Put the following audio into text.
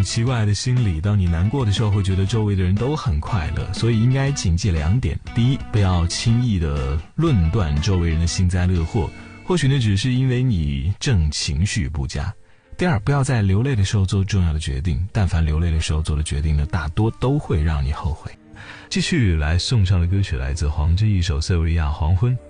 奇怪的心理，当你难过的时候会觉得周围的人都很快乐，所以应该谨记2点。第一，不要轻易的论断周围人的幸灾乐祸，或许呢只是因为你正情绪不佳。第二，不要在流泪的时候做重要的决定，但凡流泪的时候做的决定呢，大多都会让你后悔。继续来送上的歌曲来自黄之一首《塞维利亚黄昏》。